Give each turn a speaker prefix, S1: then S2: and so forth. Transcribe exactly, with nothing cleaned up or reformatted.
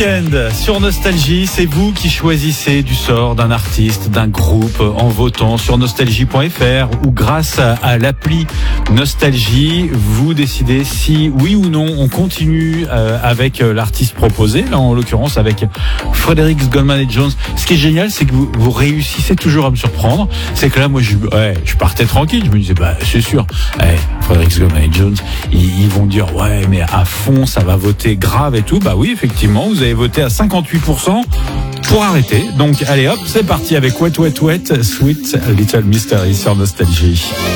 S1: Weeknd sur Nostalgie, c'est vous qui choisissez du sort d'un artiste, d'un groupe en votant sur nostalgie point f r ou grâce à l'appli Nostalgie, vous décidez si oui ou non on continue avec l'artiste proposé, là en l'occurrence avec Frédéric Goldman et Jones. Ce qui est génial, c'est que vous, vous réussissez toujours à me surprendre. C'est que là, moi, je, ouais, je partais tranquille. Je me disais, bah, c'est sûr, ouais, Frédéric Goldman et Jones, ils, ils vont dire, ouais, mais à fond, ça va voter grave et tout. Bah oui, effectivement, vous avez voté à cinquante-huit pour cent pour arrêter. Donc, allez hop, c'est parti avec Wet Wet Wet, Sweet Little Mystery sur Nostalgie.